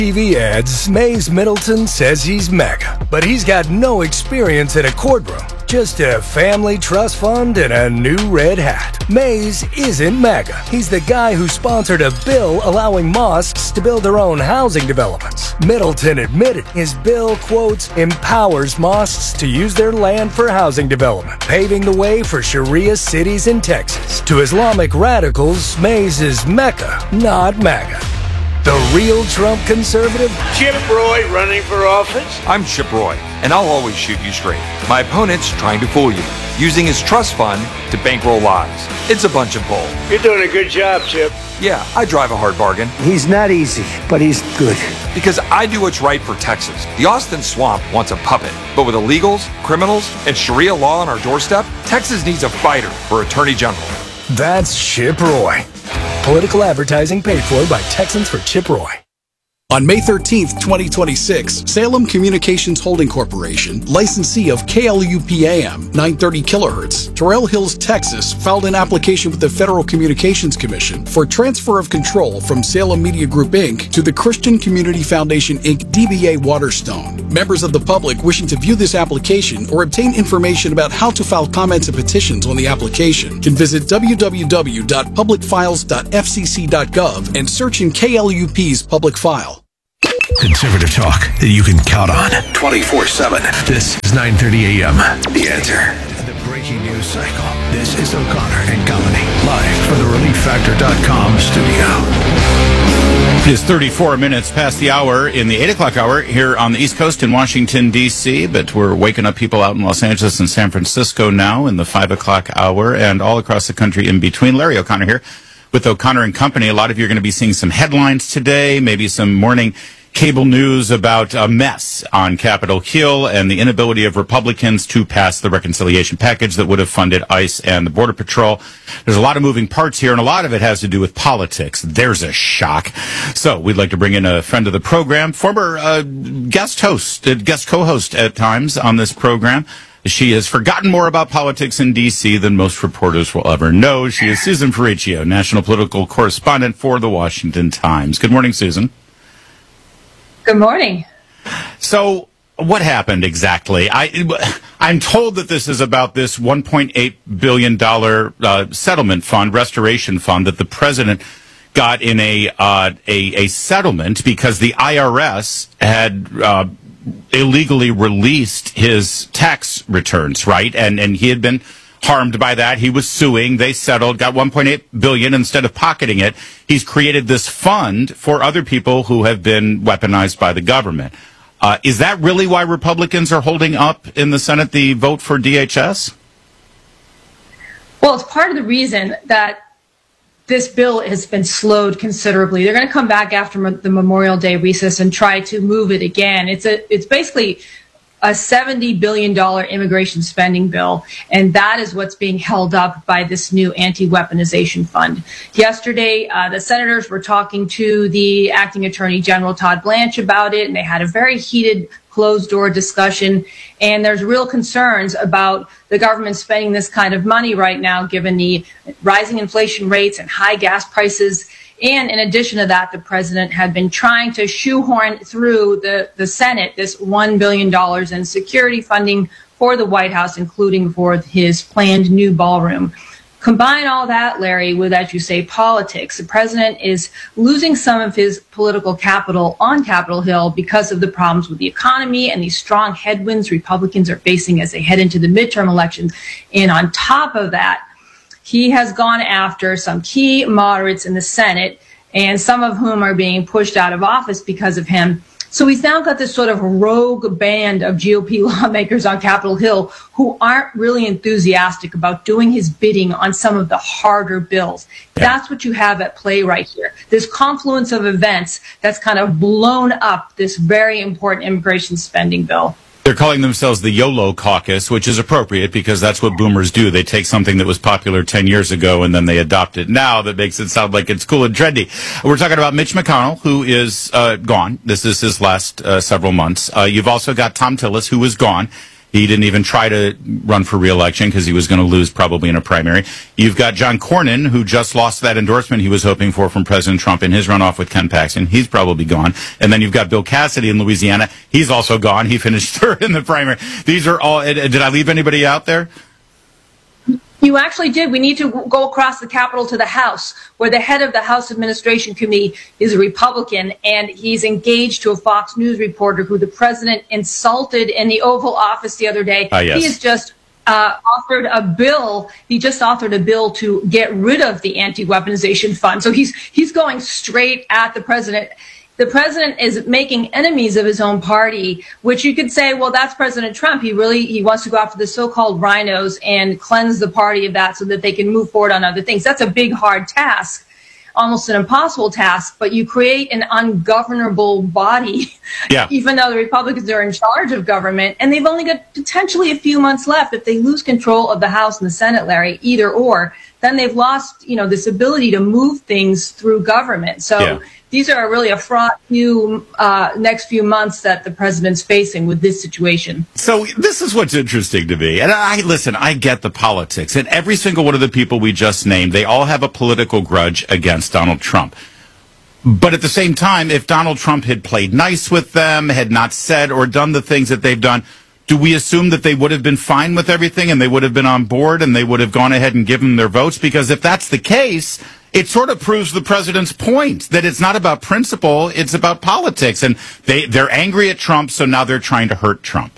TV ads, Mays Middleton says he's mega, but he's got no experience in a courtroom. Just a family trust fund and a new red hat. Mays isn't mega. He's the guy who sponsored a bill allowing mosques to build their own housing developments. Middleton admitted his bill, quotes, empowers mosques to use their land for housing development, paving the way for Sharia cities in Texas. To Islamic radicals, Mays is Mecca, not MAGA. The real Trump conservative? Chip Roy running for office? I'm Chip Roy, and I'll always shoot you straight. My opponent's trying to fool you, using his trust fund to bankroll lies. It's a bunch of bull. You're doing a good job, Chip. Yeah, I drive a hard bargain. He's not easy, but he's good. Because I do what's right for Texas. The Austin Swamp wants a puppet, but with illegals, criminals, and Sharia law on our doorstep, Texas needs a fighter for Attorney General. That's Chip Roy. Political advertising paid for by Texans for Chip Roy. On May 13th, 2026, Salem Communications Holding Corporation, licensee of KLUP-AM 930 kHz, Terrell Hills, Texas, filed an application with the Federal Communications Commission for transfer of control from Salem Media Group, Inc. to the Christian Community Foundation, Inc. DBA Waterstone. Members of the public wishing to view this application or obtain information about how to file comments and petitions on the application can visit www.publicfiles.fcc.gov and search in KLUP's public file. Conservative talk that you can count on 24/7. This is 9:30 a.m. The Answer. The breaking news cycle. This is O'Connor and Company, live from the ReliefFactor.com studio. It is 34 minutes past the hour in the 8 o'clock hour here on the East Coast in Washington, D.C., but we're waking up people out in Los Angeles and San Francisco now in the 5 o'clock hour and all across the country in between. Larry O'Connor here with O'Connor and Company. A lot of you are going to be seeing some headlines today, maybe some morning cable news about a mess on Capitol Hill and the inability of Republicans to pass the reconciliation package that would have funded ICE and the Border Patrol. There's a lot of moving parts here, and a lot of it has to do with politics. There's a shock. So we'd like to bring in a friend of the program, former guest co-host at times on this program. She has forgotten more about politics in D.C. than most reporters will ever know. She is Susan Ferricchio, national political correspondent for The Washington Times. Good morning, Susan. Good morning. So what happened exactly? I'm told that this is about this $1.8 billion settlement fund, restoration fund, that the president got in a settlement because the IRS had illegally released his tax returns, right? And he had been harmed by that. He was suing. They settled, got $1.8 billion. Instead of pocketing it, he's created this fund for other people who have been weaponized by the government. Is that really why Republicans are holding up in the Senate the vote for DHS? Well, it's part of the reason that this bill has been slowed considerably. They're going to come back after the Memorial Day recess and try to move it again. It's basically a $70 billion immigration spending bill, and that is what's being held up by this new anti-weaponization fund. Yesterday, the senators were talking to the acting attorney general, Todd Blanche, about it, and they had a very heated closed-door discussion, and there's real concerns about the government spending this kind of money right now, given the rising inflation rates and high gas prices. And in addition to that, the president had been trying to shoehorn through the Senate this $1 billion in security funding for the White House, including for his planned new ballroom. Combine all that, Larry, with, as you say, politics. The president is losing some of his political capital on Capitol Hill because of the problems with the economy and these strong headwinds Republicans are facing as they head into the midterm elections. And on top of that, he has gone after some key moderates in the Senate, and some of whom are being pushed out of office because of him. So he's now got this sort of rogue band of GOP lawmakers on Capitol Hill who aren't really enthusiastic about doing his bidding on some of the harder bills. Yeah. That's what you have at play right here. This confluence of events that's kind of blown up this very important immigration spending bill. They're calling themselves the YOLO caucus, which is appropriate because that's what boomers do. They take something that was popular 10 years ago and then they adopt it now. That makes it sound like it's cool and trendy. We're talking about Mitch McConnell, who is gone. This is his last several months. You've also got Thom Tillis, who is gone. He didn't even try to run for re-election because he was going to lose probably in a primary. You've got John Cornyn, who just lost that endorsement he was hoping for from President Trump in his runoff with Ken Paxton. He's probably gone. And then you've got Bill Cassidy in Louisiana. He's also gone. He finished third in the primary. These are all... Did I leave anybody out there? You actually did. We need to go across the Capitol to the House, where the head of the House Administration Committee is a Republican, and he's engaged to a Fox News reporter who the president insulted in the Oval Office the other day. Yes. He has just authored a bill. He just authored a bill to get rid of the anti-weaponization fund. So he's going straight at the president. The president is making enemies of his own party, which you could say, well, that's President Trump. He wants to go after the so-called rhinos and cleanse the party of that so that they can move forward on other things. That's a big, hard task, almost an impossible task, but you create an ungovernable body, even though the Republicans are in charge of government, and they've only got potentially a few months left. If they lose control of the House and the Senate, Larry, either or, then they've lost, this ability to move things through government. So these are really a fraught next few months that the president's facing with this situation. So this is what's interesting to me. And I get the politics. And every single one of the people we just named, they all have a political grudge against Donald Trump. But at the same time, if Donald Trump had played nice with them, had not said or done the things that they've done, do we assume that they would have been fine with everything and they would have been on board and they would have gone ahead and given their votes? Because if that's the case, it sort of proves the president's point that it's not about principle, it's about politics. And they're angry at Trump, so now they're trying to hurt Trump.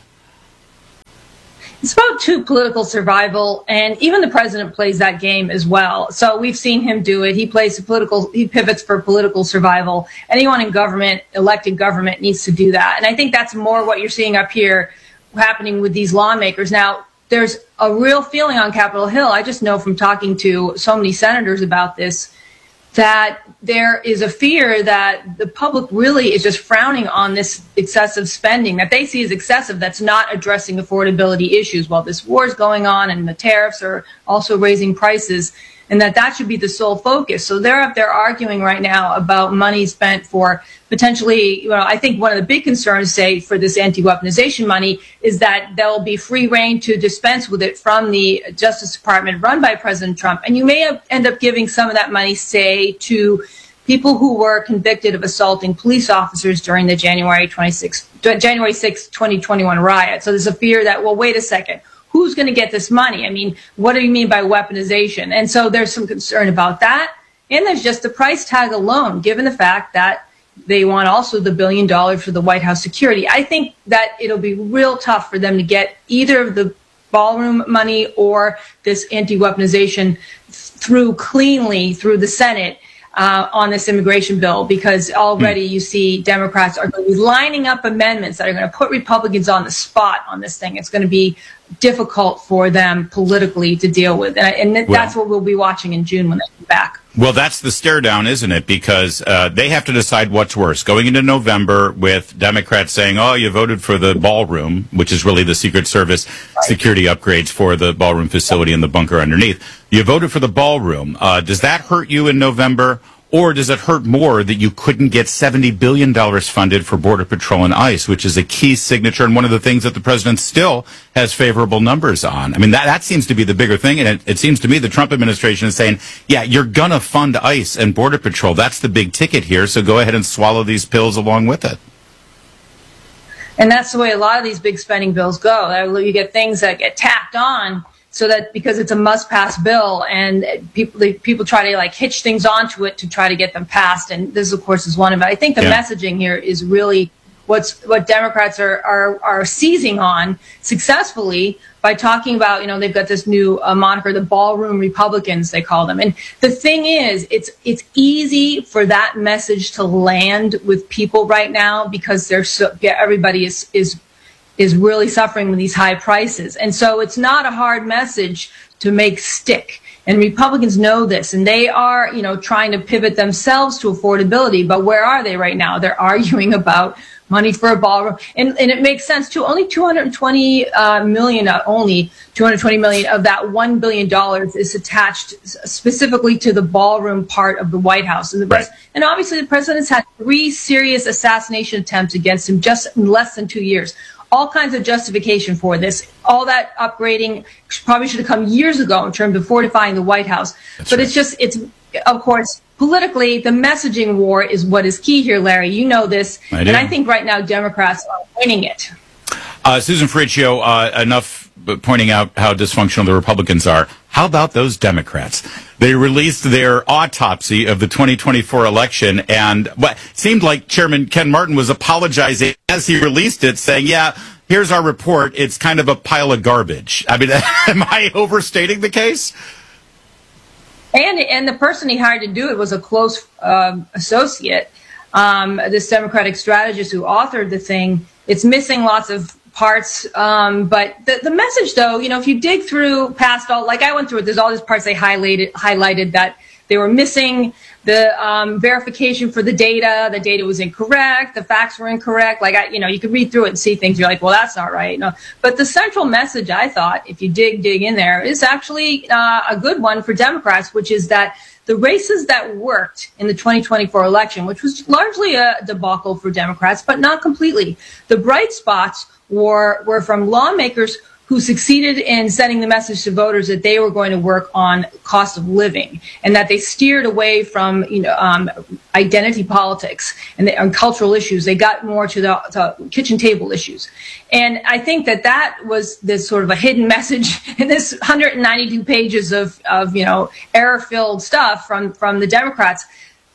It's about political survival, and even the president plays that game as well. So we've seen him do it. He pivots for political survival. Anyone in government, elected government, needs to do that. And I think that's more what you're seeing up here happening with these lawmakers. Now, there's a real feeling on Capitol Hill. I just know from talking to so many senators about this, that there is a fear that the public really is just frowning on this excessive spending that they see as excessive, that's not addressing affordability issues while this war is going on and the tariffs are also raising prices, and that should be the sole focus. So they're up there arguing right now about money spent for potentially, I think one of the big concerns, say, for this anti-weaponization money is that there'll be free reign to dispense with it from the Justice Department run by President Trump. And you may end up giving some of that money, say, to people who were convicted of assaulting police officers during the January 6, 2021 riot. So there's a fear that, well, wait a second, who's going to get this money? I mean, what do you mean by weaponization? And so there's some concern about that. And there's just the price tag alone, given the fact that they want also the $1 billion for the White House security. I think that it'll be real tough for them to get either the ballroom money or this anti-weaponization through cleanly through the Senate on this immigration bill, because already you see Democrats are going to be lining up amendments that are going to put Republicans on the spot on this thing. It's going to be difficult for them politically to deal with. And that's what we'll be watching in June when they come back. Well, that's the stare down, isn't it? Because they have to decide what's worse. Going into November with Democrats saying, oh, you voted for the ballroom, which is really the Secret Service security upgrades for the ballroom facility and the bunker underneath. You voted for the ballroom. Does that hurt you in November? Or does it hurt more that you couldn't get $70 billion funded for Border Patrol and ICE, which is a key signature and one of the things that the president still has favorable numbers on? I mean, that seems to be the bigger thing. And it seems to me the Trump administration is saying, yeah, you're going to fund ICE and Border Patrol. That's the big ticket here. So go ahead and swallow these pills along with it. And that's the way a lot of these big spending bills go. You get things that get tacked on, so that because it's a must-pass bill, and people try to hitch things onto it to try to get them passed, and this, of course, is one of it. I think the messaging here is really what Democrats are seizing on successfully by talking about, they've got this new moniker, the ballroom Republicans, they call them. And the thing is, it's easy for that message to land with people right now because everybody is really suffering with these high prices. And so it's not a hard message to make stick. And Republicans know this, and they are, trying to pivot themselves to affordability. But where are they right now? They're arguing about money for a ballroom. And it makes sense, too. Only $220 million of that $1 billion is attached specifically to the ballroom part of the White House. And obviously the president's had 3 serious assassination attempts against him just in less than 2 years. all kinds of justification for this. All that upgrading probably should have come years ago in terms of fortifying the White House. But it's of course, politically, the messaging war is what is key here, Larry. You know this. And I think right now Democrats are winning it. Susan Ferricchio, enough pointing out how dysfunctional the Republicans are. How about those Democrats? They released their autopsy of the 2024 election, and what seemed like Chairman Ken Martin was apologizing as he released it, saying, yeah, here's our report. It's kind of a pile of garbage. I mean, am I overstating the case? And the person he hired to do it was a close associate, this Democratic strategist who authored the thing. It's missing lots of parts, but the message, though, if you dig through past all, like I went through it, there's all these parts they highlighted that they were missing the verification for the data was incorrect, the facts were incorrect. Like you could read through it and see things. You're like, well, that's not right. No, but the central message, I thought, if you dig in there, is actually a good one for Democrats, which is that the races that worked in the 2024 election, which was largely a debacle for Democrats, but not completely. The bright spots were from lawmakers who succeeded in sending the message to voters that they were going to work on cost of living, and that they steered away from identity politics and cultural issues. They got more to the kitchen table issues. And I think that was this sort of a hidden message in this 192 pages of error-filled stuff from the Democrats,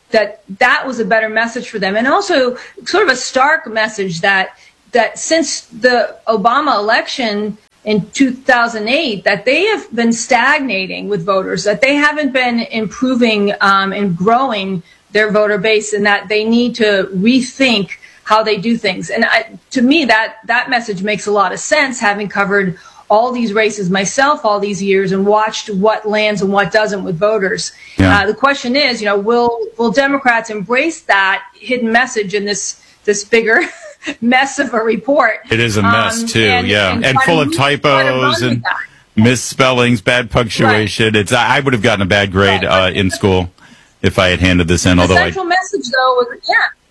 that was a better message for them. And also sort of a stark message that since the Obama election in 2008, that they have been stagnating with voters, that they haven't been improving and growing their voter base, and that they need to rethink how they do things. And to me, that message makes a lot of sense, having covered all these races myself all these years and watched what lands and what doesn't with voters. Yeah. The question is, will Democrats embrace that hidden message in this bigger mess of a report? It is a mess too, and full of typos and misspellings, bad punctuation. Right. I would have gotten a bad grade in school if I had handed this in. The central message, though, was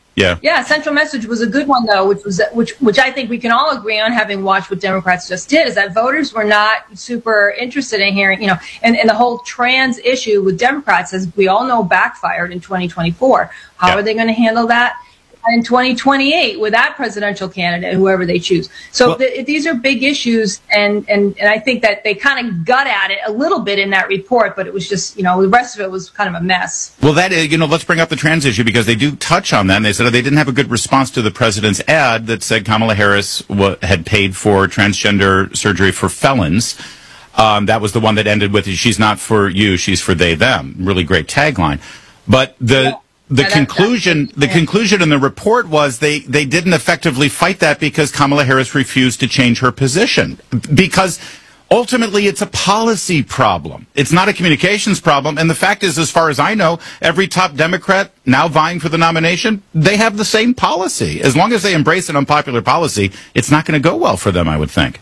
central message was a good one, though, which I think we can all agree on, having watched what Democrats just did, is that voters were not super interested in hearing, and the whole trans issue with Democrats, as we all know, backfired in 2024. How are they going to handle that in 2028 with that presidential candidate, whoever they choose? So these are big issues, and I think that they kind of got at it a little bit in that report, but it was just, the rest of it was kind of a mess. Well, that is, let's bring up the trans issue, because they do touch on that, and they said they didn't have a good response to the president's ad that said Kamala Harris had paid for transgender surgery for felons. That was the one that ended with, she's not for you, she's for they, them. Really great tagline. But the conclusion in the report was they didn't effectively fight that because Kamala Harris refused to change her position, because ultimately it's a policy problem. It's not a communications problem. And the fact is, as far as I know, every top Democrat now vying for the nomination, they have the same policy. As long as they embrace an unpopular policy, it's not going to go well for them, I would think.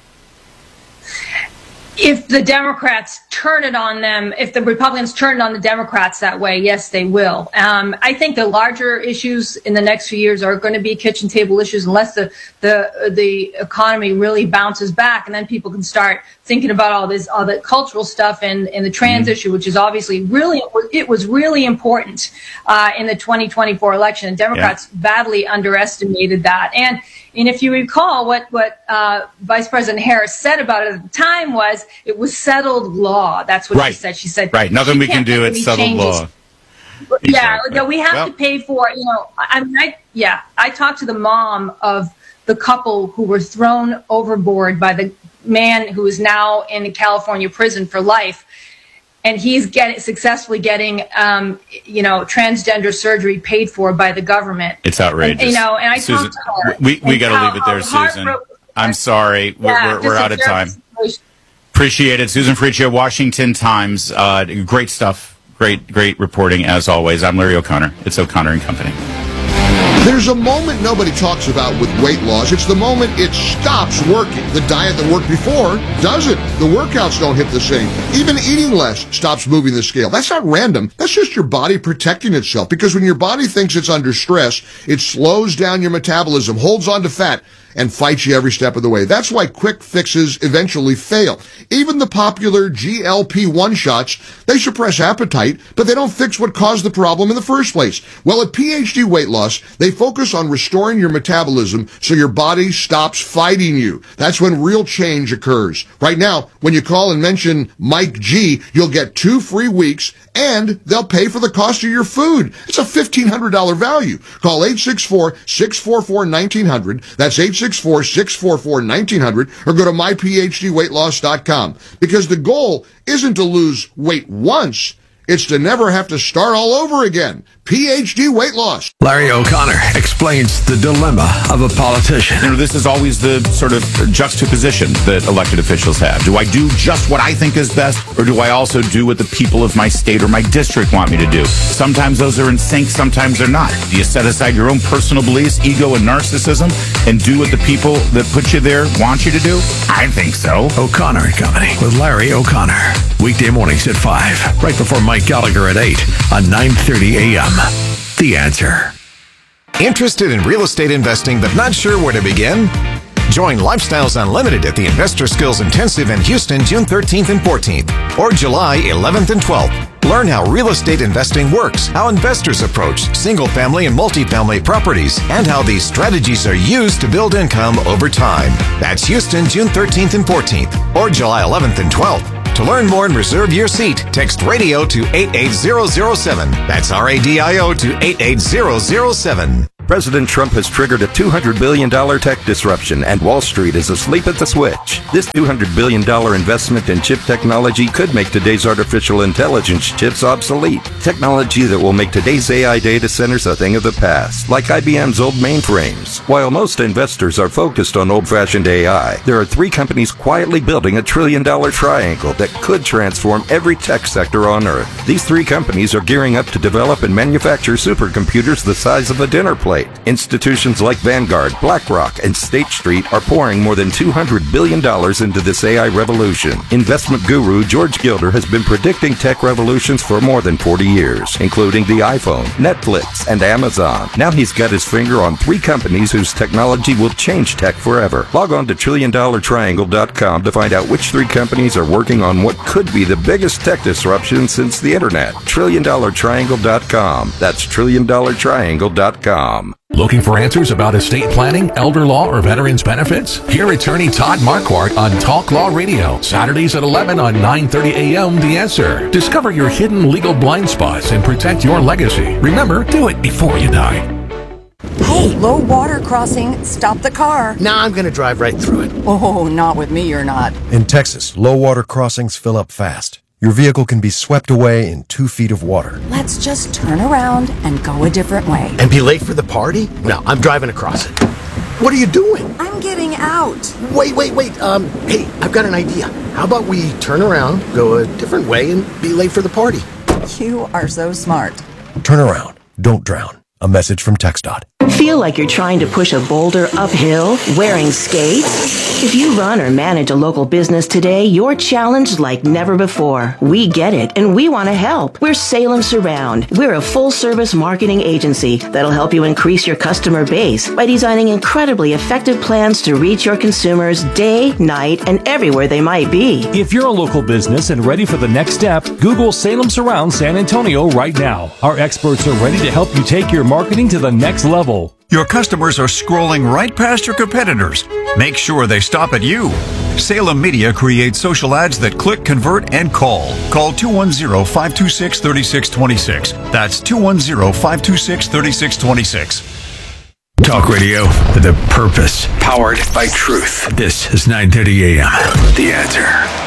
If the Democrats turn it on them, if the Republicans turn it on the Democrats that way, yes, they will. I think the larger issues in the next few years are going to be kitchen table issues, unless the economy really bounces back, and then people can start thinking about all the cultural stuff and the trans issue, which is obviously was really important in the 2024 election. And Democrats badly underestimated that. And if you recall, what Vice President Harris said about it at the time was it was settled law. That's what she said. She said, right, nothing we can do, it's settled law. Exactly. We have to pay for, I talked to the mom of the couple who were thrown overboard by the man who is now in a California prison for life. And he's successfully getting, transgender surgery paid for by the government. It's outrageous. And I Susan, talked to her. We got to leave it there, Susan. I'm sorry. We're out of time. Appreciate it. Susan Ferricchio, Washington Times. Great stuff. Great reporting, as always. I'm Larry O'Connor. It's O'Connor & Company. There's a moment nobody talks about with weight loss. It's the moment it stops working. The diet that worked before doesn't. The workouts don't hit the same. Even eating less stops moving the scale. That's not random. That's just your body protecting itself. Because when your body thinks it's under stress, it slows down your metabolism, holds on to fat, and fights you every step of the way. That's why quick fixes eventually fail. Even the popular GLP-1 shots, they suppress appetite, but they don't fix what caused the problem in the first place. Well, at PhD Weight Loss, they focus on restoring your metabolism so your body stops fighting you. That's when real change occurs. Right now, when you call and mention Mike G, you'll get 2 free weeks, and they'll pay for the cost of your food. It's a $1,500 value. Call 864-644-1900. That's 864-644-1900, or go to myphdweightloss.com. Because the goal isn't to lose weight once, it's to never have to start all over again. PhD Weight Loss. Larry O'Connor explains the dilemma of a politician. You know, this is always the sort of juxtaposition that elected officials have. Do I do just what I think is best, or do I also do what the people of my state or my district want me to do? Sometimes those are in sync, sometimes they're not. Do you set aside your own personal beliefs, ego, and narcissism, and do what the people that put you there want you to do? I think so. O'Connor and Company with Larry O'Connor. Weekday mornings at 5, right before Mike Gallagher at 8 on 9:30 a.m. The Answer. Interested in real estate investing but not sure where to begin? Join Lifestyles Unlimited at the Investor Skills Intensive in Houston, June 13th and 14th, or July 11th and 12th. Learn how real estate investing works, how investors approach single-family and multifamily properties, and how these strategies are used to build income over time. That's Houston, June 13th and 14th, or July 11th and 12th. To learn more and reserve your seat, text RADIO to 88007. That's RADIO to 88007. President Trump has triggered a $200 billion tech disruption, and Wall Street is asleep at the switch. This $200 billion investment in chip technology could make today's artificial intelligence chips obsolete. Technology that will make today's AI data centers a thing of the past, like IBM's old mainframes. While most investors are focused on old-fashioned AI, there are 3 companies quietly building a $1 trillion triangle that could transform every tech sector on Earth. These 3 companies are gearing up to develop and manufacture supercomputers the size of a dinner plate. Institutions like Vanguard, BlackRock, and State Street are pouring more than $200 billion into this AI revolution. Investment guru George Gilder has been predicting tech revolutions for more than 40 years, including the iPhone, Netflix, and Amazon. Now he's got his finger on 3 companies whose technology will change tech forever. Log on to TrillionDollarTriangle.com to find out which 3 companies are working on what could be the biggest tech disruption since the internet. TrillionDollarTriangle.com. That's TrillionDollarTriangle.com. Looking for answers about estate planning, elder law, or veterans benefits? Hear attorney Todd Marquardt on Talk Law Radio, Saturdays at 11 on 9:30 a.m. The Answer. Discover your hidden legal blind spots and protect your legacy. Remember, do it before you die. Hey, low water crossing. Stop the car. Nah, I'm going to drive right through it. Oh, not with me, you're not. In Texas, low water crossings fill up fast. Your vehicle can be swept away in 2 feet of water. Let's just turn around and go a different way. And be late for the party? No, I'm driving across it. What are you doing? I'm getting out. Wait. Hey, I've got an idea. How about we turn around, go a different way, and be late for the party? You are so smart. Turn around. Don't drown. A message from TxDOT. Feel like you're trying to push a boulder uphill wearing skates? If you run or manage a local business today, you're challenged like never before. We get it, and we want to help. We're Salem Surround. We're a full-service marketing agency that'll help you increase your customer base by designing incredibly effective plans to reach your consumers day, night, and everywhere they might be. If you're a local business and ready for the next step, Google Salem Surround San Antonio right now. Our experts are ready to help you take your marketing to the next level. Your customers are scrolling right past your competitors. Make sure they stop at you. Salem Media creates social ads that click, convert, and call. Call 210-526-3626. That's 210-526-3626. Talk radio with a purpose, powered by truth. This is 9:30 a.m. The Answer.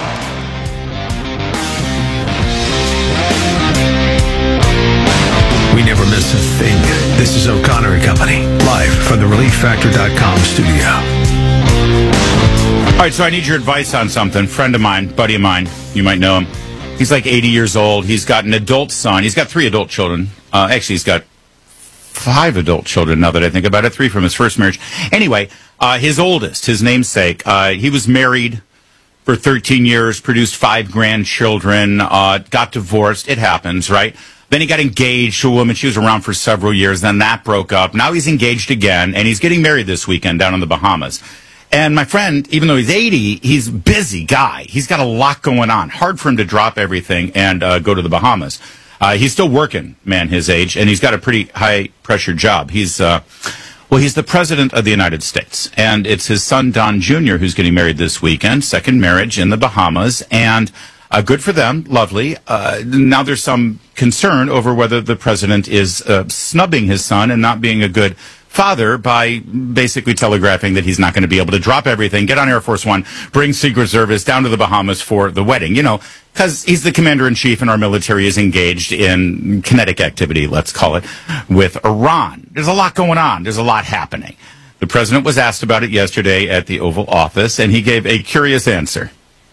We never miss a thing. This is O'Connor and Company, live from the ReliefFactor.com studio. All right, so I need your advice on something. Friend of mine, buddy of mine, you might know him. He's like 80 years old. He's got an adult son. He's got 3 adult children. Actually, he's got 5 adult children, now that I think about it. 3 from his first marriage. Anyway, his oldest, his namesake, he was married for 13 years, produced 5 grandchildren, got divorced. It happens, right? Then he got engaged to a woman. She was around for several years. Then that broke up. Now he's engaged again, and he's getting married this weekend down in the Bahamas. And my friend, even though he's 80, he's a busy guy. He's got a lot going on. Hard for him to drop everything and go to the Bahamas. He's still working, man, his age, and he's got a pretty high-pressure job. He's the president of the United States, and it's his son, Don Jr., who's getting married this weekend, second marriage in the Bahamas, and good for them, lovely. Now there's some concern over whether the president is snubbing his son and not being a good father by basically telegraphing that he's not going to be able to drop everything, get on Air Force One, bring Secret Service down to the Bahamas for the wedding, because he's the commander-in-chief and our military is engaged in kinetic activity, let's call it, with Iran. There's a lot going on. There's a lot happening. The president was asked about it yesterday at the Oval Office, and he gave a curious answer.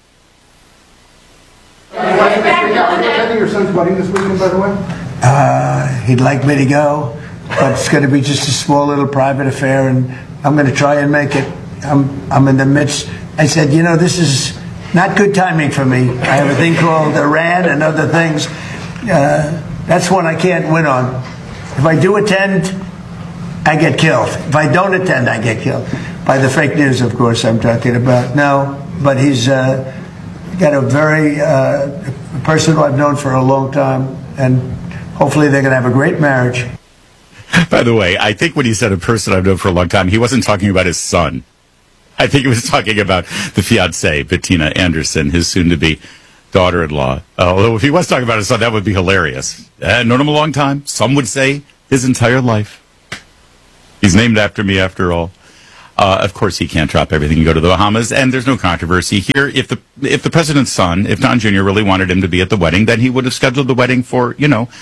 Attending your son's wedding this weekend, by the way? He'd like me to go, but it's going to be just a small little private affair, and I'm going to try and make it. I'm in the midst. I said, this is not good timing for me. I have a thing called Iran and other things. That's one I can't win on. If I do attend, I get killed. If I don't attend, I get killed. By the fake news, of course, I'm talking about. No, but he's got a very person who I've known for a long time, and hopefully they're going to have a great marriage. By the way, I think when he said a person I've known for a long time, he wasn't talking about his son. I think he was talking about the fiancée, Bettina Anderson, his soon-to-be daughter-in-law. Although if he was talking about his son, that would be hilarious. Known him a long time. Some would say his entire life. He's named after me, after all. Of course, he can't drop everything and go to the Bahamas, and there's no controversy here. If the president's son, if Don Jr. really wanted him to be at the wedding, then he would have scheduled the wedding for,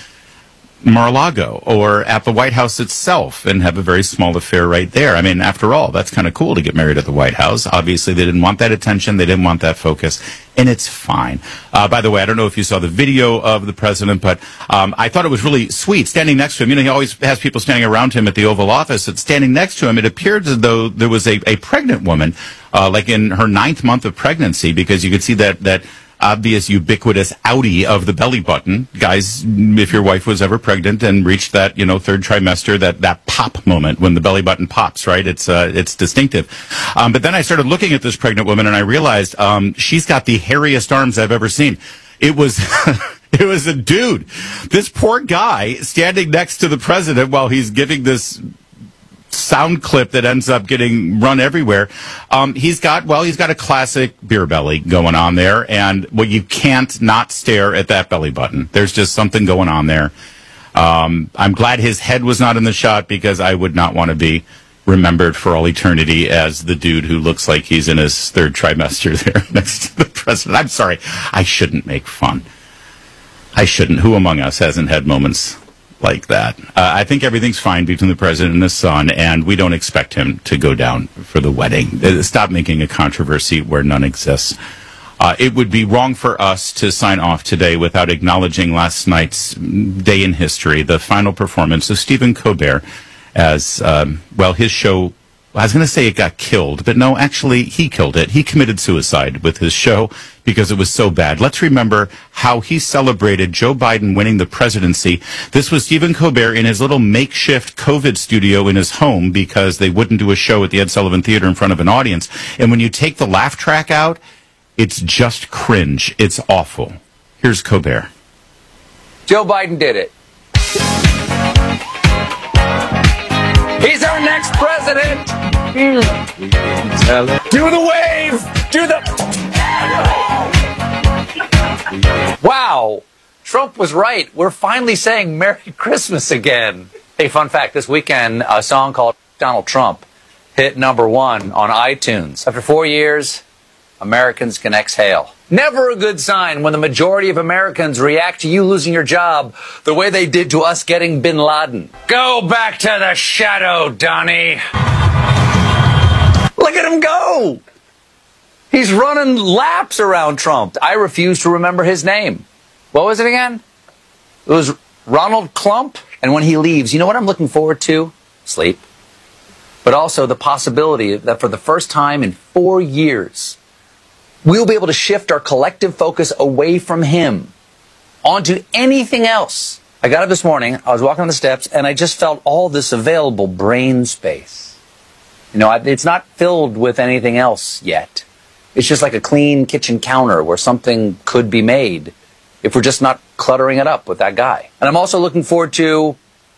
Mar-a-Lago or at the White House itself and have a very small affair right there. I mean, after all, that's kind of cool to get married at the White House. Obviously, they didn't want that attention. They didn't want that focus, and it's fine. By the way, I don't know if you saw the video of the president, but I thought it was really sweet standing next to him. He always has people standing around him at the Oval Office. And standing next to him, it appeared as though there was a pregnant woman, like in her 9th month of pregnancy, because you could see that obvious ubiquitous outie of the belly button. Guys, if your wife was ever pregnant and reached that, 3rd trimester, that pop moment when the belly button pops, right? It's distinctive. But then I started looking at this pregnant woman and I realized, she's got the hairiest arms I've ever seen. It was, it was a dude. This poor guy standing next to the president while he's giving this sound clip that ends up getting run everywhere. He's got a classic beer belly going on there, and you can't not stare at that belly button. There's just something going on there. I'm glad his head was not in the shot, because I would not want to be remembered for all eternity as the dude who looks like he's in his 3rd trimester there next to the president. I'm sorry. I shouldn't make fun. I shouldn't. Who among us hasn't had moments like that? I think everything's fine between the president and his son, and we don't expect him to go down for the wedding. Stop making a controversy where none exists. It would be wrong for us to sign off today without acknowledging last night's day in history, the final performance of Stephen Colbert as, his show, I was going to say it got killed, but no, actually, he killed it. He committed suicide with his show because it was so bad. Let's remember how he celebrated Joe Biden winning the presidency. This was Stephen Colbert in his little makeshift COVID studio in his home because they wouldn't do a show at the Ed Sullivan Theater in front of an audience. And when you take the laugh track out, it's just cringe. It's awful. Here's Colbert. Joe Biden did it. He's our next president. Do the wave. Do the... Wow. Trump was right. We're finally saying Merry Christmas again. Hey, fun fact. This weekend, a song called Donald Trump hit #1 on iTunes. After 4 years, Americans can exhale. Never a good sign when the majority of Americans react to you losing your job the way they did to us getting Bin Laden. Go back to the shadow, Donnie. Look at him go. He's running laps around Trump. I refuse to remember his name. What was it again? It was Ronald Klump. And when he leaves, you know what I'm looking forward to? Sleep. But also the possibility that for the first time in 4 years, we'll be able to shift our collective focus away from him onto anything else I got up this morning, I was walking on the steps, and I just felt all this available brain space. You know, it's not filled with anything else yet. It's just like a clean kitchen counter where something could be made if we're just not cluttering it up with that guy. And I'm also looking forward to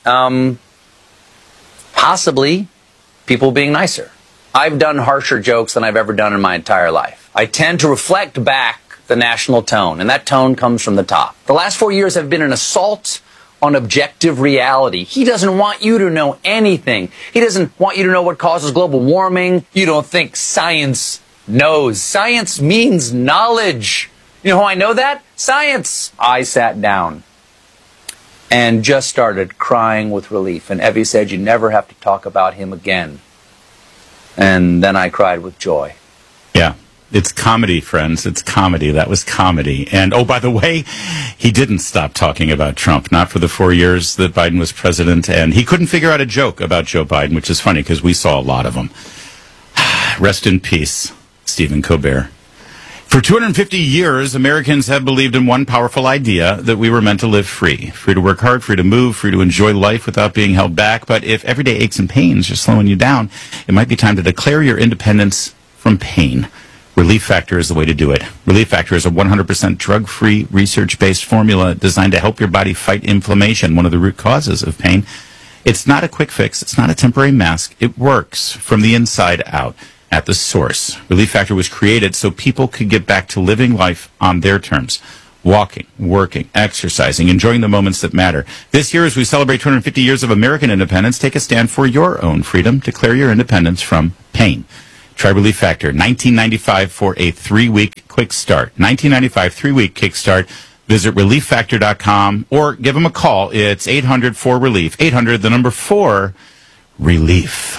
possibly people being nicer. I've done harsher jokes than I've ever done in my entire life. I tend to reflect back the national tone, and that tone comes from the top. The last 4 years have been an assault on objective reality. He doesn't want you to know anything. He doesn't want you to know what causes global warming. You don't think science knows. Science means knowledge. You know how I know that? Science. I sat down and just started crying with relief. And Evie said, you never have to talk about him again. And then I cried with joy. Yeah. It's comedy, friends. It's comedy. That was comedy. And, oh, by the way, he didn't stop talking about Trump, not for the 4 years that Biden was president. And he couldn't figure out a joke about Joe Biden, which is funny because we saw a lot of them. Rest in peace, Stephen Colbert. For 250 years, Americans have believed in one powerful idea, that we were meant to live free. Free to work hard, free to move, free to enjoy life without being held back. But if everyday aches and pains are slowing you down, it might be time to declare your independence from pain. Relief Factor is the way to do it. Relief Factor is a 100% drug-free, research-based formula designed to help your body fight inflammation, one of the root causes of pain. It's not a quick fix. It's not a temporary mask. It works from the inside out at the source. Relief Factor was created so people could get back to living life on their terms. Walking, working, exercising, enjoying the moments that matter. This year, as we celebrate 250 years of American independence, take a stand for your own freedom. Declare your independence from pain. Try Relief Factor, $19.95 for a 3-week quick start. $19.95, 3-week kickstart. Visit ReliefFactor.com or give them a call. It's 800-4-RELIEF. 800-4-RELIEF.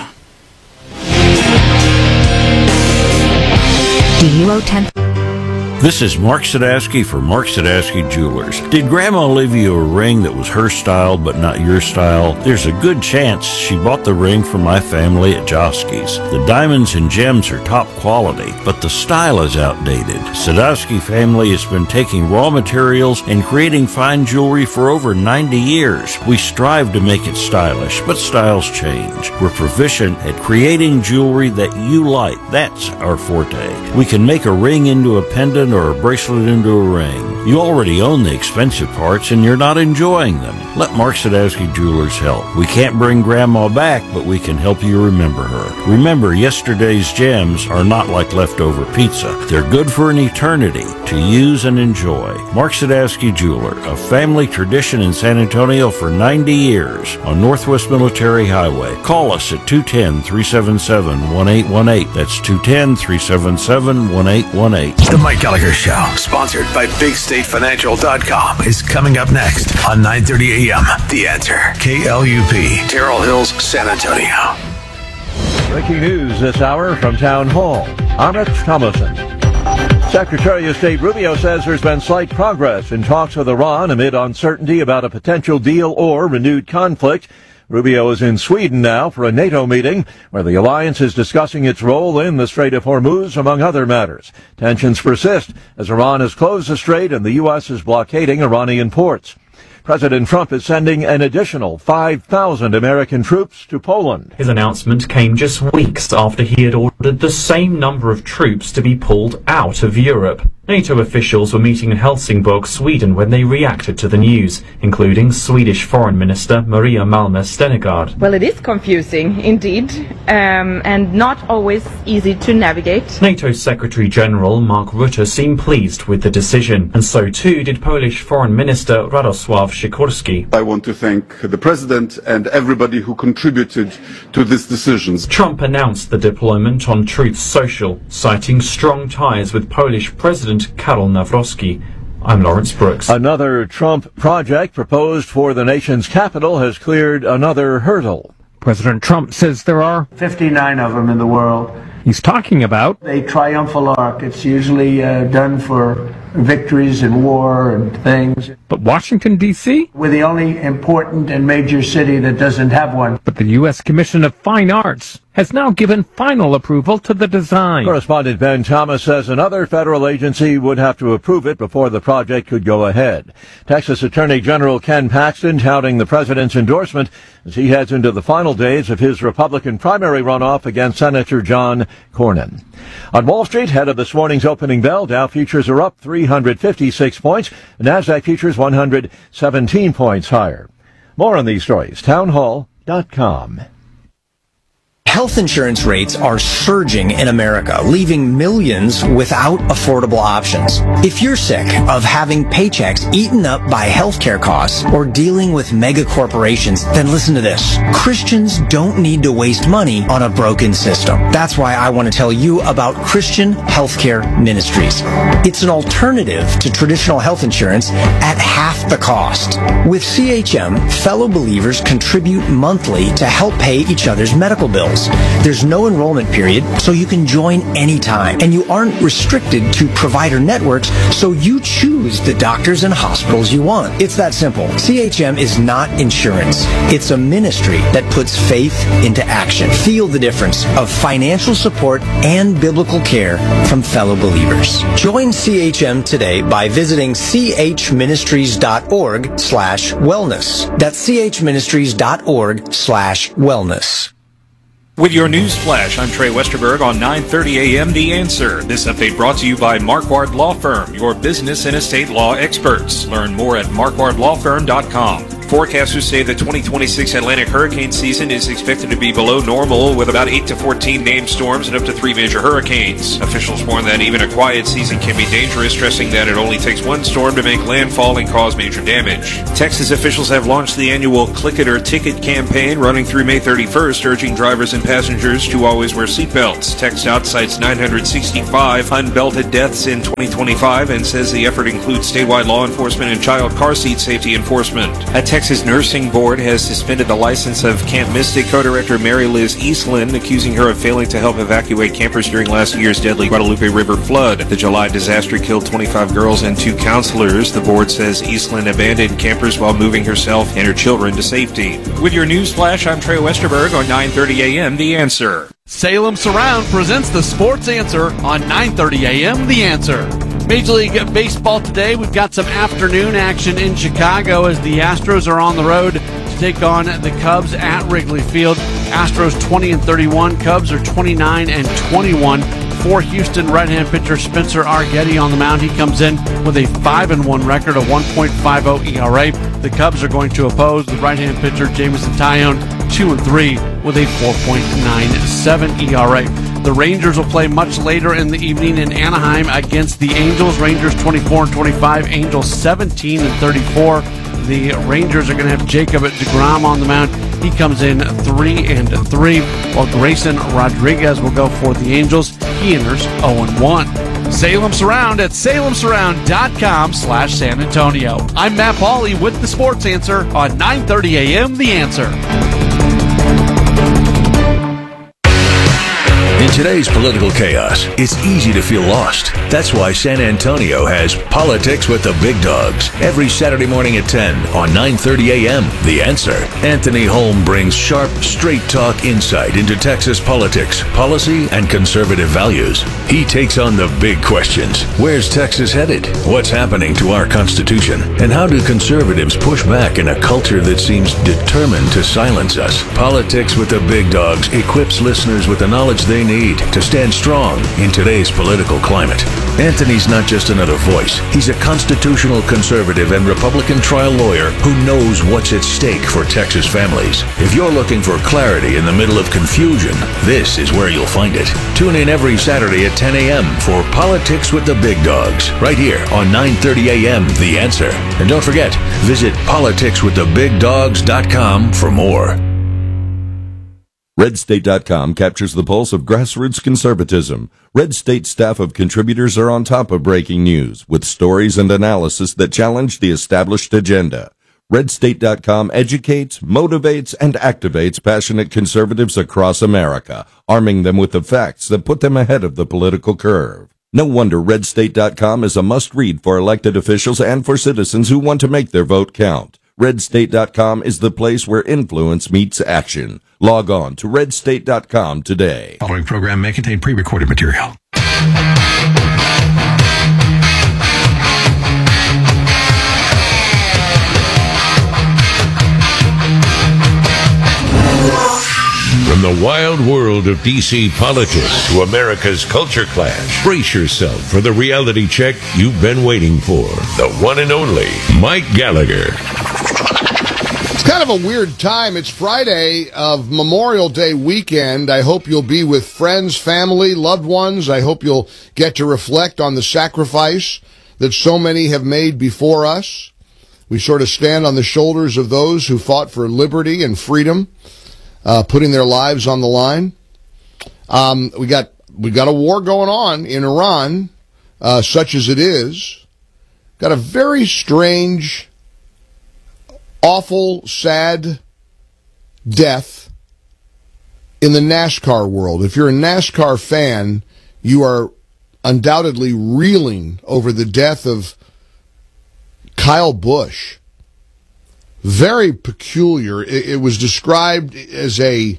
Do you owe 10? This is Mark Sadowski for Mark Sadowski Jewelers. Did Grandma leave you a ring that was her style but not your style? There's a good chance she bought the ring from my family at Josky's. The diamonds and gems are top quality, but the style is outdated. Sadowski family has been taking raw materials and creating fine jewelry for over 90 years. We strive to make it stylish, but styles change. We're proficient at creating jewelry that you like. That's our forte. We can make a ring into a pendant or a bracelet into a ring. You already own the expensive parts and you're not enjoying them. Let Mark Sadowski Jewelers help. We can't bring Grandma back, but we can help you remember her. Remember, yesterday's gems are not like leftover pizza. They're good for an eternity to use and enjoy. Mark Sadowski Jeweler, a family tradition in San Antonio for 90 years on Northwest Military Highway. Call us at 210-377-1818. That's 210-377-1818. The Mike Gallagher Show, sponsored by BigStateFinancial.com, is coming up next on 9:30 a.m. The Answer. KLUP, Terrell Hills, San Antonio. Breaking news this hour from Town Hall. Amit Thomason. Secretary of State Rubio says there's been slight progress in talks with Iran amid uncertainty about a potential deal or renewed conflict. Rubio is in Sweden now for a NATO meeting where the alliance is discussing its role in the Strait of Hormuz, among other matters. Tensions persist as Iran has closed the strait and the U.S. is blockading Iranian ports. President Trump is sending an additional 5,000 American troops to Poland. His announcement came just weeks after he had ordered the same number of troops to be pulled out of Europe. NATO officials were meeting in Helsingborg, Sweden, when they reacted to the news, including Swedish Foreign Minister Maria Malmö Stenergard. Well, it is confusing, indeed, and not always easy to navigate. NATO Secretary General Mark Rutte seemed pleased with the decision, and so too did Polish Foreign Minister Radosław Sikorski. I want to thank the President and everybody who contributed to this decision. Trump announced the deployment on Truth Social, citing strong ties with Polish President Karol Nawrocki. I'm Lawrence Brooks. Another Trump project proposed for the nation's capital has cleared another hurdle. President Trump says there are 59 of them in the world. He's talking about a triumphal arch. It's usually done for victories in war and things. But Washington, D.C.? We're the only important and major city that doesn't have one. But the U.S. Commission of Fine Arts has now given final approval to the design. Correspondent Ben Thomas says another federal agency would have to approve it before the project could go ahead. Texas Attorney General Ken Paxton touting the president's endorsement as he heads into the final days of his Republican primary runoff against Senator John Cornyn. On Wall Street, ahead of this morning's opening bell, Dow futures are up 356 points. NASDAQ futures 117 points higher. More on these stories, townhall.com. Health insurance rates are surging in America, leaving millions without affordable options. If you're sick of having paychecks eaten up by healthcare costs or dealing with mega corporations, then listen to this. Christians don't need to waste money on a broken system. That's why I want to tell you about Christian Healthcare Ministries. It's an alternative to traditional health insurance at half the cost. With CHM, fellow believers contribute monthly to help pay each other's medical bills. There's no enrollment period, so you can join anytime. And you aren't restricted to provider networks, so you choose the doctors and hospitals you want. It's that simple. CHM is not insurance. It's a ministry that puts faith into action. Feel the difference of financial support and biblical care from fellow believers. Join CHM today by visiting chministries.org/wellness. That's chministries.org/wellness. With your news flash, I'm Trey Westerberg on 9:30 a.m. The Answer. This update brought to you by Marquardt Law Firm, your business and estate law experts. Learn more at marquardtlawfirm.com. Forecasters say the 2026 Atlantic hurricane season is expected to be below normal, with about 8 to 14 named storms and up to 3 major hurricanes. Officials warn that even a quiet season can be dangerous, stressing that it only takes one storm to make landfall and cause major damage. Texas officials have launched the annual Click It or Ticket campaign running through May 31st, urging drivers and passengers to always wear seatbelts. TxDOT cites 965 unbelted deaths in 2025 and says the effort includes statewide law enforcement and child car seat safety enforcement. A Texas Nursing Board has suspended the license of Camp Mystic co-director Mary Liz Eastland, accusing her of failing to help evacuate campers during last year's deadly Guadalupe River flood. The July disaster killed 25 girls and 2 counselors. The board says Eastland abandoned campers while moving herself and her children to safety. With your news flash, I'm Trey Westerberg on 9:30 a.m. The Answer. Salem Surround presents the Sports Answer on 9:30 a.m. The Answer. Major League Baseball today, we've got some afternoon action in Chicago as the Astros are on the road to take on the Cubs at Wrigley Field. Astros 20-31, Cubs are 29-21. For Houston, right-hand pitcher Spencer Arguetti on the mound. He comes in with a 5-1 record, a 1.50 ERA. The Cubs are going to oppose the right-hand pitcher Jameson Taillon, 2-3 with a 4.97 ERA. The Rangers will play much later in the evening in Anaheim against the Angels. Rangers 24-25, Angels 17-34. The Rangers are going to have Jacob deGrom on the mound. He comes in 3-3, while Grayson Rodriguez will go for the Angels. He enters 0-1. Salem Surround at salemsurround.com/San Antonio. I'm Matt Pauley with the Sports Answer on 9:30 a.m. The Answer. In today's political chaos, it's easy to feel lost. That's why San Antonio has Politics with the Big Dogs every Saturday morning at 10 on 9:30 a.m. The Answer. Anthony Holm brings sharp, straight-talk insight into Texas politics, policy, and conservative values. He takes on the big questions. Where's Texas headed? What's happening to our Constitution? And how do conservatives push back in a culture that seems determined to silence us? Politics with the Big Dogs equips listeners with the knowledge they need to stand strong in today's political climate. Anthony's not just another voice. He's a constitutional conservative and Republican trial lawyer who knows what's at stake for Texas families. If you're looking for clarity in the middle of confusion, this is where you'll find it. Tune in every Saturday at 10 a.m. for Politics with the Big Dogs, right here on 9:30 a.m. The Answer. And don't forget, visit politicswiththebigdogs.com for more. RedState.com captures the pulse of grassroots conservatism. Red State staff of contributors are on top of breaking news with stories and analysis that challenge the established agenda. RedState.com educates, motivates, and activates passionate conservatives across America, arming them with the facts that put them ahead of the political curve. No wonder RedState.com is a must-read for elected officials and for citizens who want to make their vote count. RedState.com is the place where influence meets action. Log on to RedState.com today. Following program may contain pre-recorded material. From the wild world of D.C. politics to America's culture clash, brace yourself for the reality check you've been waiting for. The one and only Mike Gallagher. It's kind of a weird time. It's Friday of Memorial Day weekend. I hope you'll be with friends, family, loved ones. I hope you'll get to reflect on the sacrifice that so many have made before us. We sort of stand on the shoulders of those who fought for liberty and freedom, putting their lives on the line. We got a war going on in Iran, such as it is. Got a very strange, awful, sad death in the NASCAR world. If you're a NASCAR fan, you are undoubtedly reeling over the death of Kyle Busch. Very peculiar. It was described as he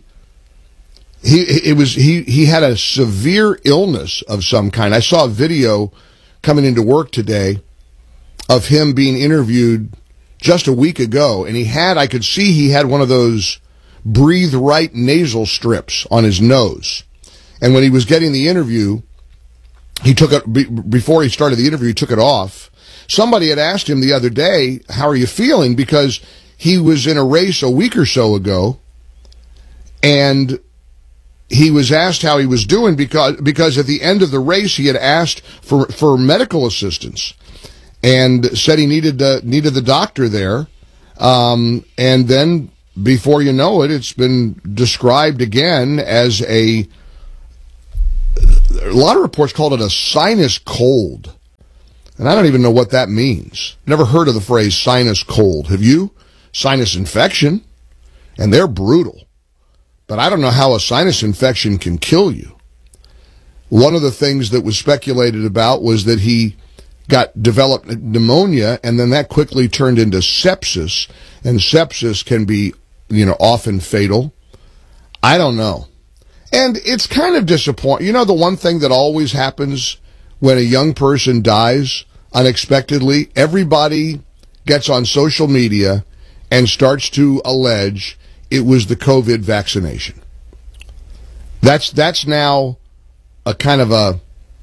had a severe illness of some kind. I saw a video coming into work today of him being interviewed just a week ago, and I could see he had one of those breathe right nasal strips on his nose. And when he was getting the interview, he took it, before he started the interview, he took it off. Somebody had asked him the other day, how are you feeling? Because he was in a race a week or so ago, and he was asked how he was doing because at the end of the race he had asked for medical assistance and said he needed the doctor there. And then before you know it, it's been described again as a lot of reports called it a sinus cold. And I don't even know what that means. Never heard of the phrase sinus cold. Have you? Sinus infection. And they're brutal. But I don't know how a sinus infection can kill you. One of the things that was speculated about was that he developed pneumonia, and then that quickly turned into sepsis. And sepsis can be, often fatal. I don't know. And it's kind of disappointing. The one thing that always happens when a young person dies unexpectedly, everybody gets on social media and starts to allege it was the COVID vaccination. That's now a kind of a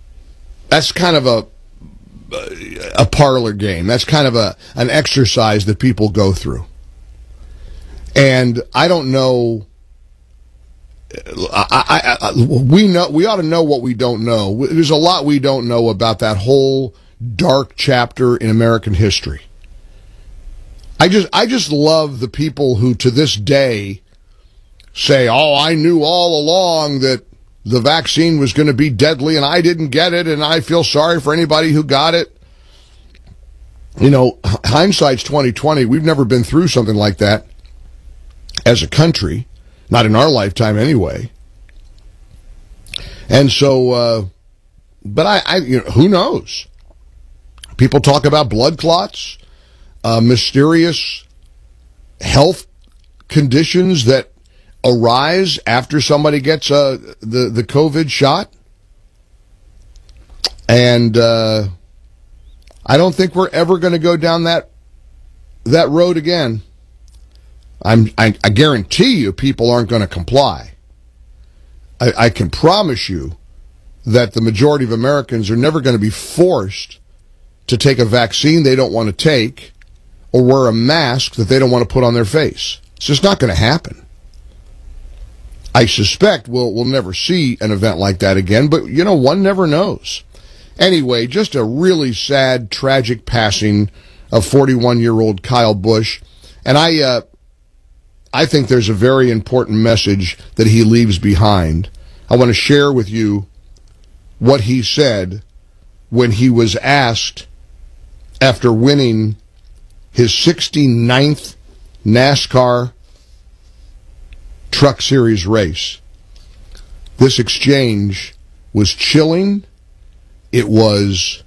parlor game. That's kind of an exercise that people go through. And I don't know. We ought to know what we don't know. There's a lot we don't know about that whole dark chapter in American history. I just love the people who to this day say, "Oh, I knew all along that the vaccine was going to be deadly and I didn't get it and I feel sorry for anybody who got it." Hindsight's 2020. We've never been through something like that as a country. Not in our lifetime, anyway. And so, but who knows? People talk about blood clots, mysterious health conditions that arise after somebody gets the COVID shot. And I don't think we're ever going to go down that road again. I guarantee you people aren't going to comply. I can promise you that the majority of Americans are never going to be forced to take a vaccine they don't want to take or wear a mask that they don't want to put on their face. It's just not going to happen. I suspect we'll never see an event like that again, but, one never knows. Anyway, just a really sad, tragic passing of 41-year-old Kyle Busch. And I think there's a very important message that he leaves behind. I want to share with you what he said when he was asked after winning his 69th NASCAR Truck Series race. This exchange was chilling It was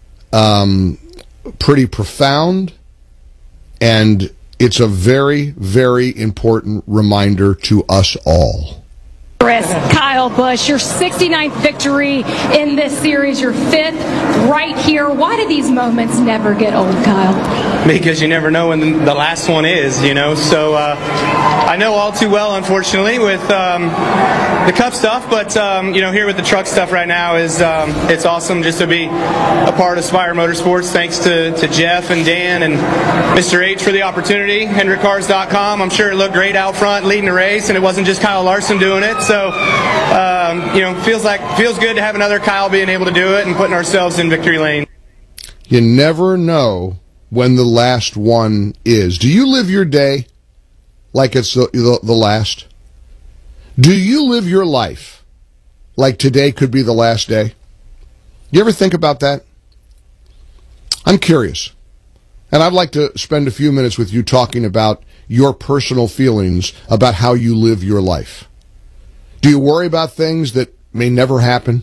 pretty profound, and it's a very, very important reminder to us all. Kyle Busch, your 69th victory in this series, your 5th right here. Why do these moments never get old, Kyle? Because you never know when the last one is, you know. So I know all too well, unfortunately, with the Cup stuff, but you know, here with the truck stuff right now is it's awesome just to be a part of Spire Motorsports. Thanks to Jeff and Dan and Mr. H for the opportunity. HendrickCars.com. I'm sure it looked great out front leading the race, and it wasn't just Kyle Larson doing it. So, you know, feels good to have another Kyle being able to do it and putting ourselves in victory lane. You never know when the last one is. Do you live your day like it's the last? Do you live your life like today could be the last day? You ever think about that? I'm curious. And I'd like to spend a few minutes with you talking about your personal feelings about how you live your life. Do you worry about things that may never happen?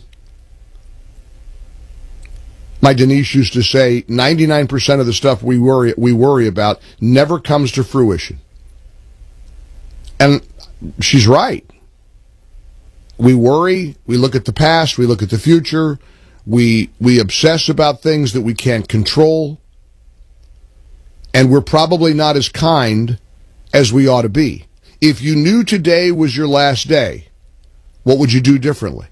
My Denise used to say 99% of the stuff we worry about never comes to fruition. And she's right. We worry, we look at the past, we look at the future, we obsess about things that we can't control, and we're probably not as kind as we ought to be. If you knew today was your last day, what would you do differently?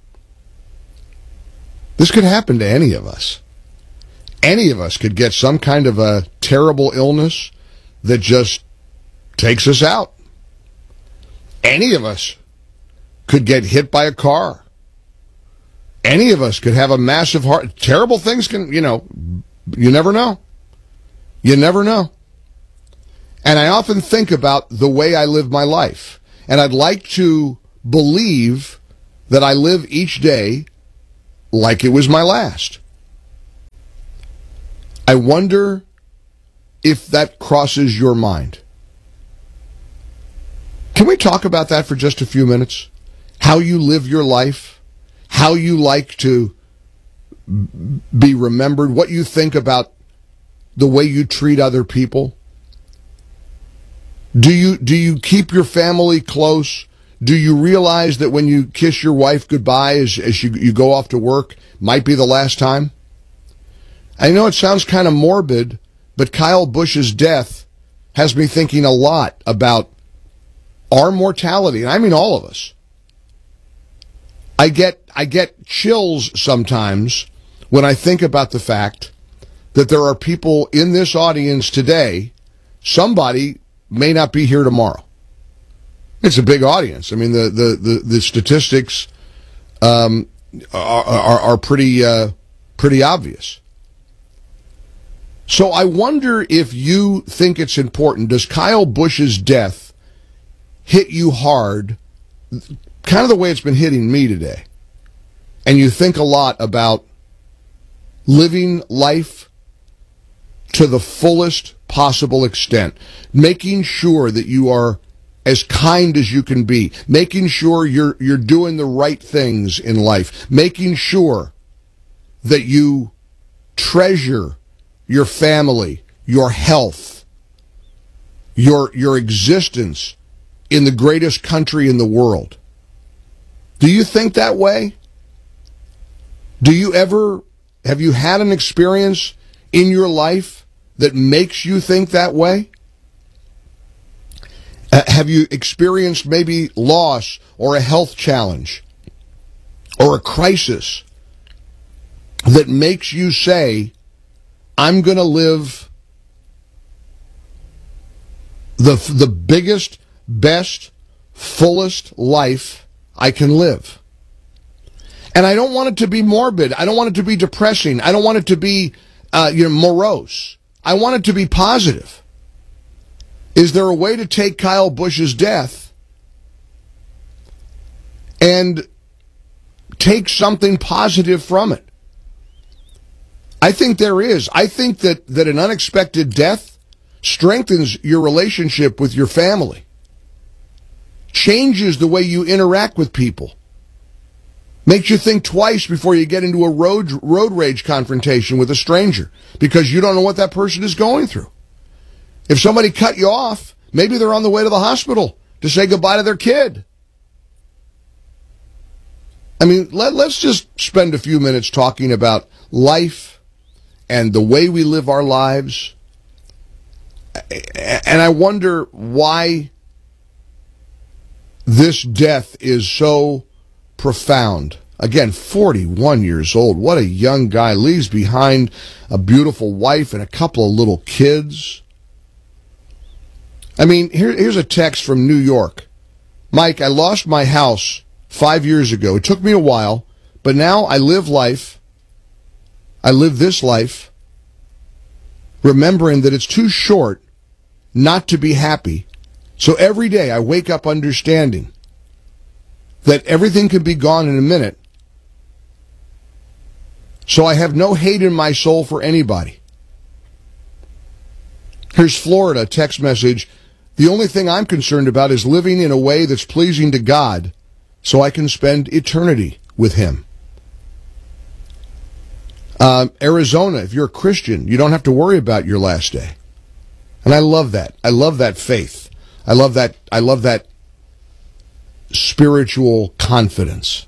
This could happen to any of us. Any of us could get some kind of a terrible illness that just takes us out. Any of us could get hit by a car. Any of us could have a massive heart. Terrible things can, you know, you never know. You never know. And I often think about the way I live my life. And I'd like to believe that I live each day like it was my last. I wonder if that crosses your mind. Can we talk about that for just a few minutes? How you live your life, how you like to be remembered, what you think about the way you treat other people. Do you keep your family close? Do you realize that when you kiss your wife goodbye as you go off to work, might be the last time? I know it sounds kind of morbid, but Kyle Busch's death has me thinking a lot about our mortality, and I mean all of us. I get chills sometimes when I think about the fact that there are people in this audience today, somebody may not be here tomorrow. It's a big audience. I mean, the statistics are pretty obvious. So I wonder if you think it's important. Does Kyle Busch's death hit you hard, kind of the way it's been hitting me today? And you think a lot about living life to the fullest possible extent, making sure that you are as kind as you can be, making sure you're doing the right things in life, making sure that you treasure your family, your health, your existence in the greatest country in the world. Do you think that way? Have you had an experience in your life that makes you think that way? Have you experienced maybe loss or a health challenge or a crisis that makes you say, I'm going to live the biggest, best, fullest life I can live? And I don't want it to be morbid. I don't want it to be depressing. I don't want it to be morose. I want it to be positive. Is there a way to take Kyle Busch's death and take something positive from it? I think there is. I think that an unexpected death strengthens your relationship with your family, changes the way you interact with people, Makes you think twice before you get into a road rage confrontation with a stranger because you don't know what that person is going through. If somebody cut you off, maybe they're on the way to the hospital to say goodbye to their kid. I mean, let's just spend a few minutes talking about life and the way we live our lives. And I wonder why this death is so profound. Again, 41 years old. What a young guy. Leaves behind a beautiful wife and a couple of little kids. I mean, here's a text from New York. Mike, I lost my house 5 years ago. It took me a while, but now I live this life, remembering that it's too short not to be happy. So every day I wake up understanding that everything can be gone in a minute. So I have no hate in my soul for anybody. Here's Florida, text message. The only thing I'm concerned about is living in a way that's pleasing to God so I can spend eternity with Him. Arizona, if you're a Christian, you don't have to worry about your last day. And I love that. I love that faith. I love that spiritual confidence.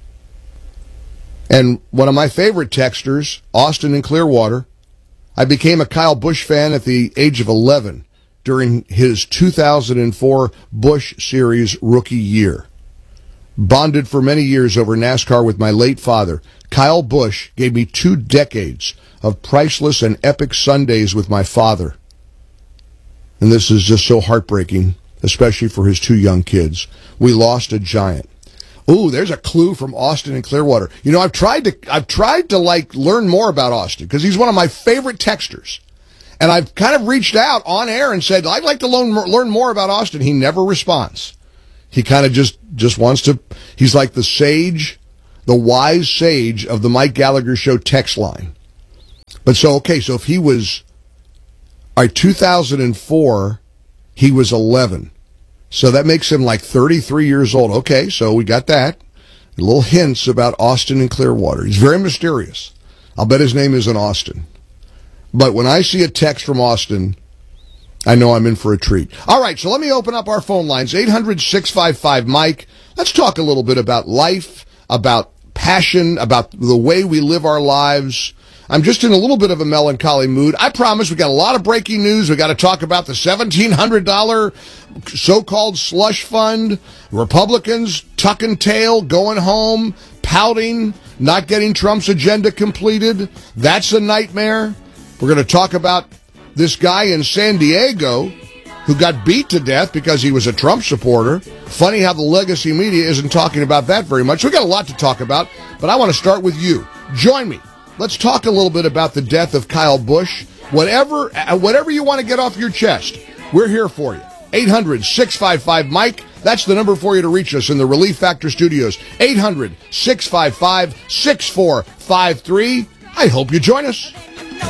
And one of my favorite texters, Austin in Clearwater, I became a Kyle Busch fan at the age of 11 during his 2004 Busch Series rookie year. Bonded for many years over NASCAR with my late father, Kyle Busch gave me 2 decades of priceless and epic Sundays with my father. And this is just so heartbreaking, especially for his 2 young kids. We lost a giant. Ooh, there's a clue from Austin and Clearwater. You know, I've tried to like learn more about Austin because he's one of my favorite texters. And I've kind of reached out on air and said, I'd like to learn more about Austin. He never responds. He kind of just wants to, he's like the sage, the wise sage of the Mike Gallagher Show text line. But so if he was, 2004, he was 11. So that makes him like 33 years old. Okay, so we got that. Little hints about Austin and Clearwater. He's very mysterious. I'll bet his name isn't Austin. But when I see a text from Austin, I know I'm in for a treat. All right, so let me open up our phone lines, 800-655-MIKE. Let's talk a little bit about life, about passion, about the way we live our lives. I'm just in a little bit of a melancholy mood. I promise we got a lot of breaking news. We got to talk about the $1,700 so-called slush fund, Republicans tucking tail, going home, pouting, not getting Trump's agenda completed. That's a nightmare. We're going to talk about this guy in San Diego who got beat to death because he was a Trump supporter. Funny how the legacy media isn't talking about that very much. We got a lot to talk about, but I want to start with you. Join me. Let's talk a little bit about the death of Kyle Busch. Whatever you want to get off your chest, we're here for you. 800-655-MIKE. That's the number for you to reach us in the Relief Factor Studios. 800-655-6453. I hope you join us.